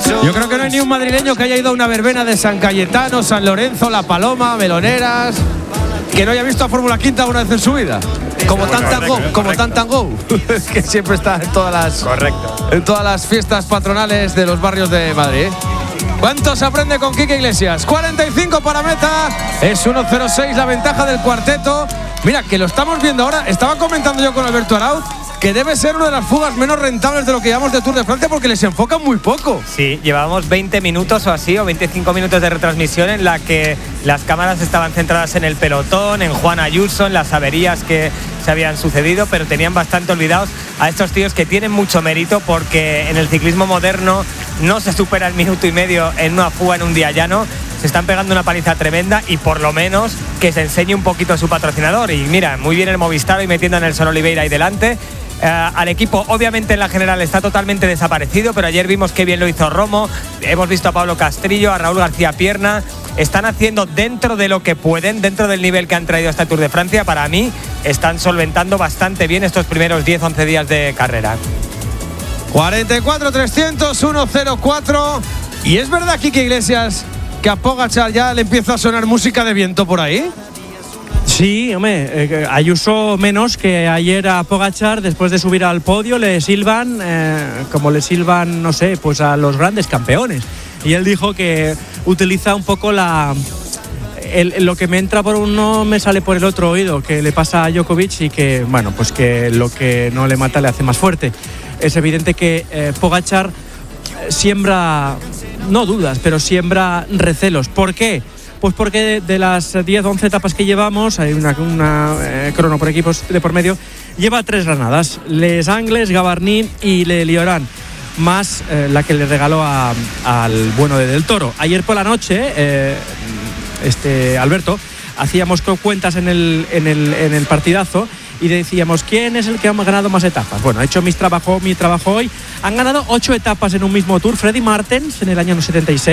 Yo creo que no hay ni un madrileño que haya ido a una verbena de San Cayetano, San Lorenzo, La Paloma, Meloneras, que no haya visto a Fórmula Quinta una vez en su vida. Como Tantango, que siempre está en todas las fiestas patronales de los barrios de Madrid. ¿Cuánto se aprende con Quique Iglesias? 45 para meta. Es 1-0-6 la ventaja del cuarteto. Mira, que lo estamos viendo ahora. Estaba comentando yo con Alberto Arauz que debe ser una de las fugas menos rentables de lo que llevamos de Tour de Francia porque les enfocan muy poco. Sí, llevábamos 20 minutos o así, o 25 minutos de retransmisión en la que las cámaras estaban centradas en el pelotón, en Juan Ayuso, en las averías que se habían sucedido, pero tenían bastante olvidados a estos tíos que tienen mucho mérito porque en el ciclismo moderno no se supera el minuto y medio en una fuga en un día llano. Se están pegando una paliza tremenda y por lo menos que se enseñe un poquito a su patrocinador. Y mira, muy bien el Movistar hoy metiendo a Nelson Oliveira ahí delante. Al equipo obviamente en la general está totalmente desaparecido, pero ayer vimos qué bien lo hizo Romo, hemos visto a Pablo Castrillo, a Raúl García Pierna. Están haciendo dentro de lo que pueden, dentro del nivel que han traído a este Tour de Francia. Para mí están solventando bastante bien estos primeros 10-11 días de carrera. 44-300, 1-0-4. Y es verdad, Quique Iglesias, que a Pogačar ya le empieza a sonar música de viento por ahí. Sí, hombre, Ayuso menos que ayer a Pogačar, después de subir al podio, le silban, como le silban, no sé, pues a los grandes campeones. Y él dijo que utiliza un poco lo que me entra por uno me sale por el otro oído, que le pasa a Djokovic y que, bueno, pues que lo que no le mata le hace más fuerte. Es evidente que Pogačar siembra, no dudas, pero siembra recelos. ¿Por qué? Pues porque de las 10-11 etapas que llevamos, hay una crono por equipos de por medio, lleva 3 granadas, Les Angles, Gavarnie y Le Lioran, más la que le regaló al bueno de Del Toro. Ayer por la noche, Alberto, hacíamos cuentas en el partidazo y decíamos, ¿quién es el que ha ganado más etapas? Bueno, he hecho mi trabajo hoy. Han ganado 8 etapas en un mismo Tour. Freddy Martens en el año 76.